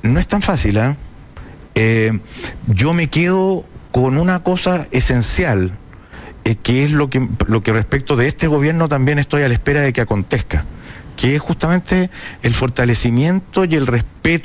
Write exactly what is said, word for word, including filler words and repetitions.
no es tan fácil, ¿eh? Eh, yo me quedo con una cosa esencial, eh, que es lo que, lo que respecto de este gobierno también estoy a la espera de que acontezca, que es justamente el fortalecimiento y el respeto